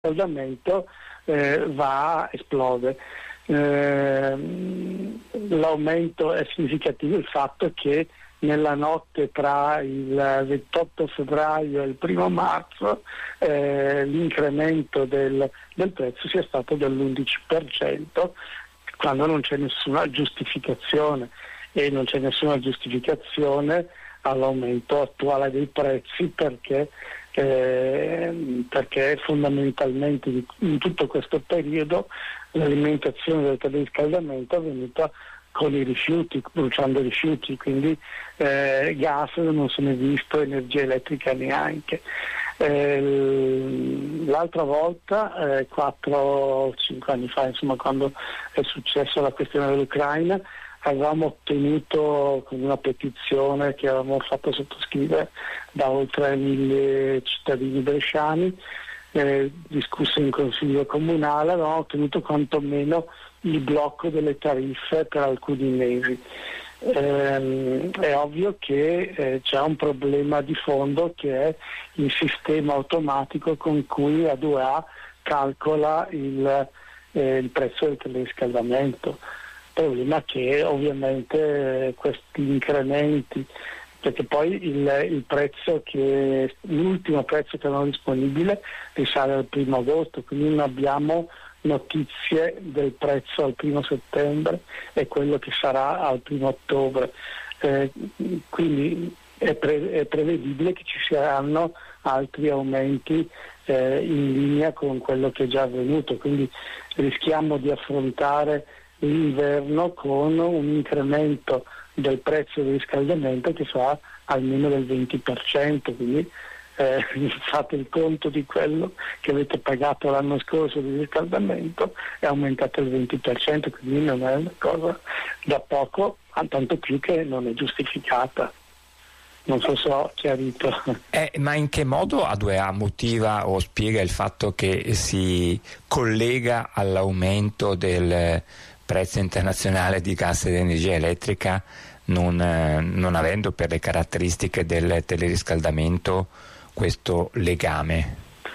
riscaldamento esplode. L'aumento è significativo il fatto che nella notte tra il 28 febbraio e il 1 marzo l'incremento del prezzo sia stato dell'11%, quando non c'è nessuna giustificazione, e non c'è nessuna giustificazione all'aumento attuale dei prezzi perché fondamentalmente in tutto questo periodo l'alimentazione del teleriscaldamento è avvenuta con i rifiuti, bruciando i rifiuti, quindi gas non se n'è visto, energia elettrica neanche. L'altra volta, 4 o 5 anni fa, insomma, quando è successa la questione dell'Ucraina, avevamo ottenuto con una petizione che avevamo fatto sottoscrivere da oltre 1000 cittadini bresciani, discusso in consiglio comunale, avevamo ottenuto quantomeno il blocco delle tariffe per alcuni mesi. È ovvio che c'è un problema di fondo, che è il sistema automatico con cui A2A calcola il prezzo del teleriscaldamento. Problema che ovviamente questi incrementi, perché poi l'ultimo prezzo che abbiamo disponibile risale al 1 agosto, quindi non abbiamo notizie del prezzo al 1 settembre e quello che sarà al 1 ottobre. Quindi è prevedibile che ci saranno altri aumenti in linea con quello che è già avvenuto, quindi rischiamo di affrontare l'inverno con un incremento del prezzo del riscaldamento che sarà almeno del 20%, quindi fate il conto di quello che avete pagato l'anno scorso di riscaldamento, è aumentato il 20%, quindi non è una cosa da poco, tanto più che non è giustificata. Non so se ho chiarito. Ma in che modo A2A motiva o spiega il fatto che si collega all'aumento del prezzo internazionale di gas ed energia elettrica, non avendo per le caratteristiche del teleriscaldamento questo legame?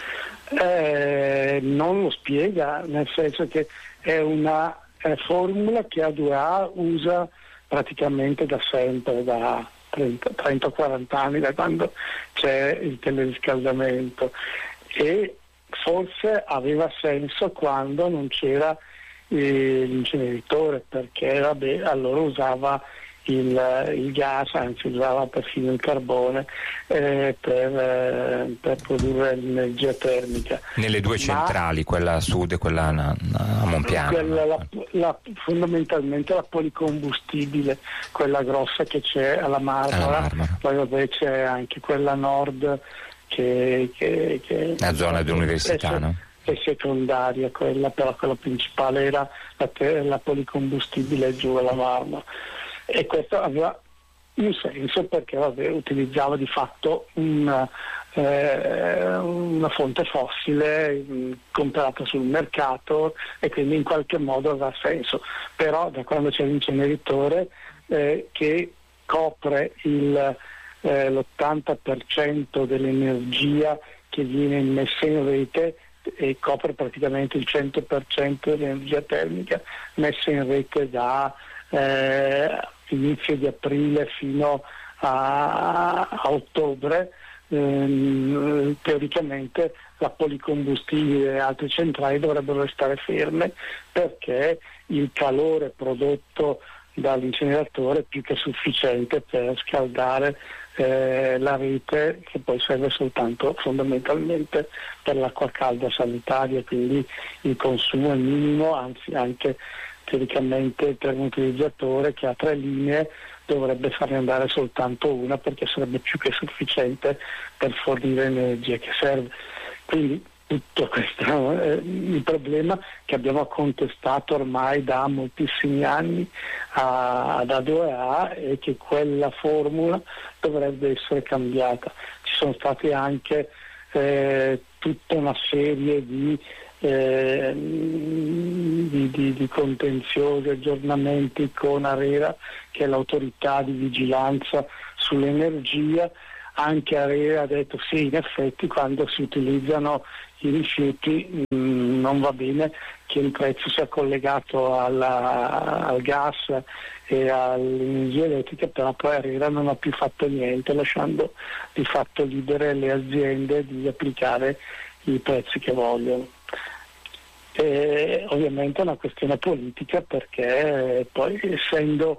Non lo spiega, nel senso che è una formula che A2A usa praticamente da sempre, da 30-40 anni, da quando c'è il teleriscaldamento, e forse aveva senso quando non c'era l'inceneritore, perché allora usava il gas, anzi usava perfino il carbone per produrre l'energia termica. Nelle due centrali, quella a sud e quella a Monpiano? Fondamentalmente la policombustibile, quella grossa che c'è alla Marmara. Poi vabbè c'è anche quella nord che la zona dell'università, no? È secondaria quella, però quella principale era la policombustibile giù alla Marmara, e questo aveva un senso perché utilizzava di fatto una fonte fossile comprata sul mercato, e quindi in qualche modo aveva senso. Però da quando c'è l'inceneritore che copre l'80% dell'energia che viene immessa in rete, e copre praticamente il 100% dell'energia termica messa in rete da inizio di aprile fino a ottobre, teoricamente la policombustibile e altre centrali dovrebbero restare ferme, perché il calore prodotto dall'inceneritore è più che sufficiente per scaldare la rete, che poi serve soltanto fondamentalmente per l'acqua calda sanitaria, quindi il consumo è minimo, anzi anche teoricamente per un utilizzatore che ha 3 linee dovrebbe farne andare soltanto una, perché sarebbe più che sufficiente per fornire l'energia che serve. Quindi tutto questo è il problema che abbiamo contestato ormai da moltissimi anni ad A2A, e che quella formula dovrebbe essere cambiata. Ci sono state anche tutta una serie di contenziosi, aggiornamenti con ARERA, che è l'autorità di vigilanza sull'energia. Anche ARERA ha detto sì, in effetti quando si utilizzano i rifiuti, non va bene che il prezzo sia collegato al gas e all'energia elettrica, però poi ARERA non ha più fatto niente, lasciando di fatto libere le aziende di applicare i prezzi che vogliono. E ovviamente è una questione politica, perché poi, essendo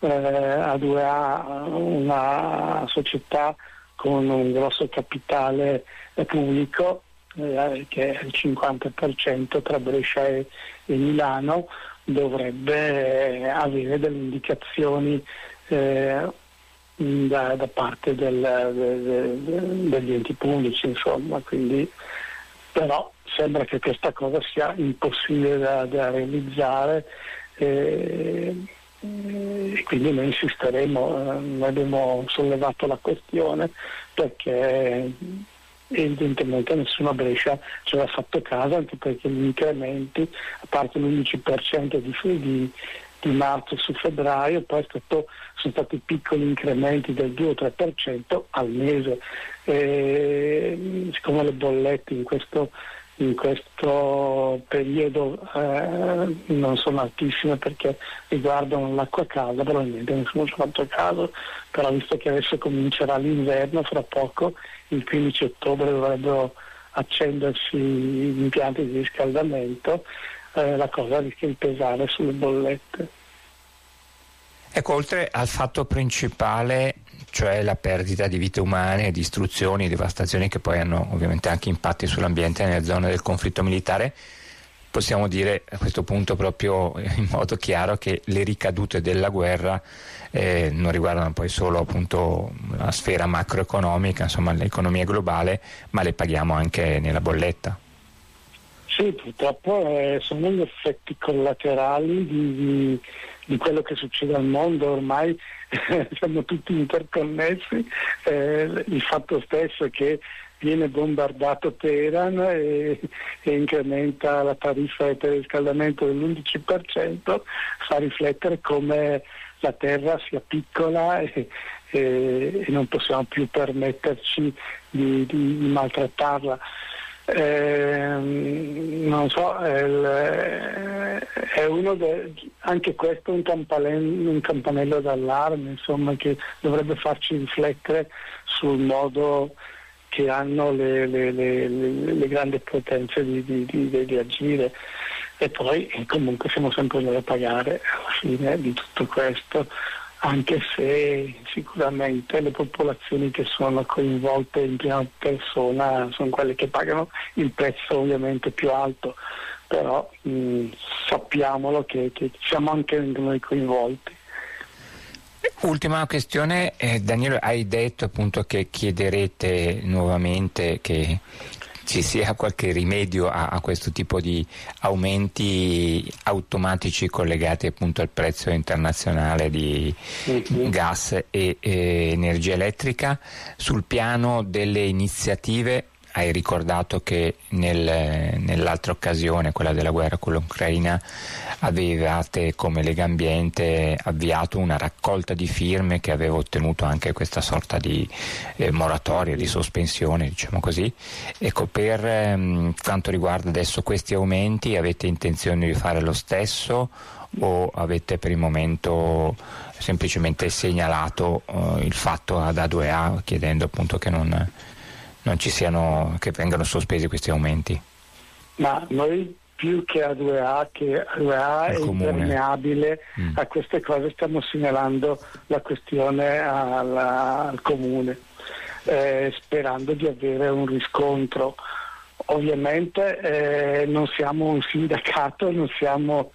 A2A una società con un grosso capitale pubblico, che è il 50% tra Brescia e Milano, dovrebbe avere delle indicazioni da parte degli enti pubblici, insomma. Quindi, però sembra che questa cosa sia impossibile da realizzare, e quindi noi insisteremo. Noi abbiamo sollevato la questione perché evidentemente nessuno a Brescia ci aveva fatto caso, anche perché gli incrementi, a parte l'11% di marzo su febbraio, poi sono stati piccoli incrementi del 2-3% al mese. Siccome le bollette in questo periodo non sono altissime, perché riguardano l'acqua calda, probabilmente nessuno ci ha fatto caso, però visto che adesso comincerà l'inverno, fra poco, il 15 ottobre dovrebbero accendersi gli impianti di riscaldamento, la cosa rischia di pesare sulle bollette. Ecco, oltre al fatto principale, cioè la perdita di vite umane, distruzioni, devastazioni che poi hanno ovviamente anche impatti sull'ambiente nelle zone del conflitto militare, possiamo dire a questo punto proprio in modo chiaro che le ricadute della guerra non riguardano poi solo appunto la sfera macroeconomica, insomma l'economia globale, ma le paghiamo anche nella bolletta. Sì, purtroppo sono gli effetti collaterali di quello che succede al mondo. Ormai siamo tutti interconnessi. Il fatto stesso che viene bombardato Teheran e incrementa la tariffa del riscaldamento dell'11%, fa riflettere come la terra sia piccola e non possiamo più permetterci di maltrattarla. Non so, è anche questo un campanello d'allarme, insomma, che dovrebbe farci riflettere sul modo che hanno le grandi potenze di agire. E poi comunque siamo sempre noi a pagare alla fine di tutto questo, anche se sicuramente le popolazioni che sono coinvolte in prima persona sono quelle che pagano il prezzo ovviamente più alto, però sappiamolo che siamo anche noi coinvolti. Ultima questione, Daniele, hai detto appunto che chiederete nuovamente che ci sia qualche rimedio a questo tipo di aumenti automatici collegati appunto al prezzo internazionale di gas e energia elettrica. Sul piano delle iniziative, hai ricordato che nell'altra occasione, quella della guerra con l'Ucraina, avevate come Lega Ambiente avviato una raccolta di firme che aveva ottenuto anche questa sorta di moratoria, di sospensione, diciamo così. Ecco, per quanto riguarda adesso questi aumenti, avete intenzione di fare lo stesso o avete per il momento semplicemente segnalato il fatto ad A2A chiedendo appunto che non ci siano, che vengano sospesi questi aumenti? Ma noi più che A2A, che A2A è impermeabile a queste cose, stiamo segnalando la questione al comune, sperando di avere un riscontro. Ovviamente non siamo un sindacato, non siamo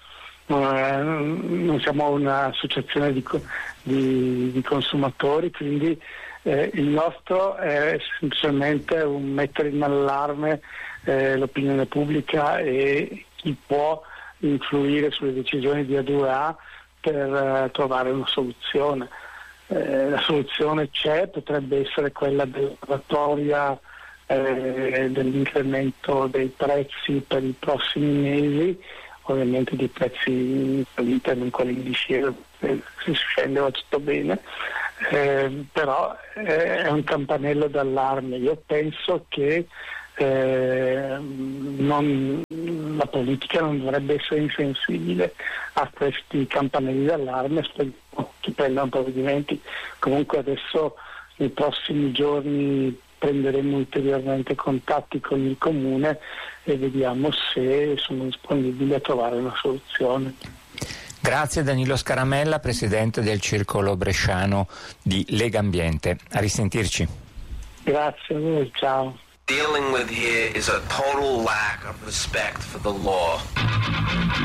un'associazione di consumatori, quindi il nostro è semplicemente un mettere in allarme l'opinione pubblica e chi può influire sulle decisioni di A2A per trovare una soluzione. La soluzione c'è, potrebbe essere quella dell'oratoria dell'incremento dei prezzi per i prossimi mesi, ovviamente di prezzi all'interno di quelli di scena, se scende va tutto bene, però è un campanello d'allarme. Io penso che la politica non dovrebbe essere insensibile a questi campanelli d'allarme, speriamo che prendano provvedimenti. Comunque adesso nei prossimi giorni prenderemo ulteriormente contatti con il Comune e vediamo se sono disponibili a trovare una soluzione. Grazie Danilo Scaramella, presidente del Circolo Bresciano di Lega Ambiente. A risentirci. Grazie a voi, ciao. Dealing with here is a total lack of respect for the law.